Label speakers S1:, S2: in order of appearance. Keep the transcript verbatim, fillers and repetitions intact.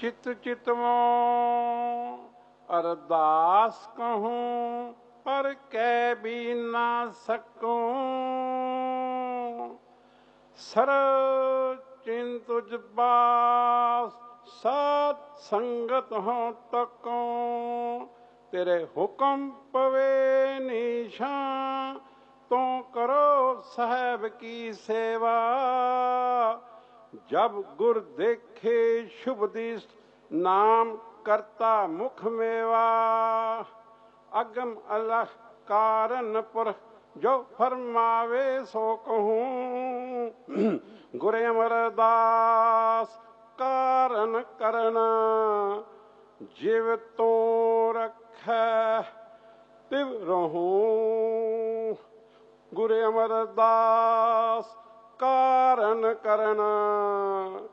S1: चित चितवो अरदास कहूँ पर कह भी ना सकूं। सर चिंतुज बास सत संगत हो तको। तेरे हुक्म पवे निशान तो करो साहब की सेवा। जब गुर देखे शुभ दिस नाम करता मुख मेवा। अगम अलह कारण पुर जो फरमावे सो कहूँ। गुर अमरदास कारण करना जिव तो रखै तिव रहूं। गुर अमरदास कारण करना